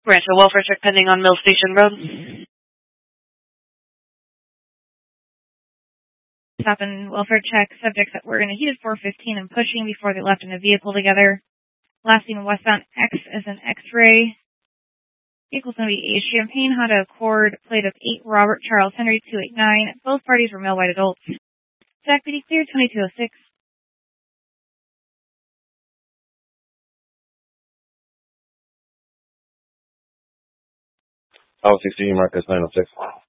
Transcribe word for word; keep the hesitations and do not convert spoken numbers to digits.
Rancho welfare check pending on Mill Station Road. Stop and welfare check. Subjects that were in a heated four fifteen and pushing before they left in a vehicle together. Last seen westbound X as an X-ray. Vehicle's going to be a Champagne Honda Accord, plate of eight Robert Charles Henry two eight nine. Both parties were male white adults. Jack P D cleared twenty-two oh six. Alpha sixteen, Marcus nine oh six.